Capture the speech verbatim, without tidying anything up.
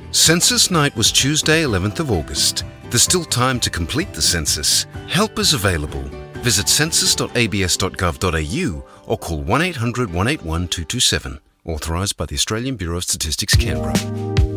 Census night was Tuesday, eleventh of August. There's still time to complete the census. Help is available. Visit census dot a b s dot gov dot a u or call one eight hundred, one eight one, two two seven. Authorised by the Australian Bureau of Statistics, Canberra.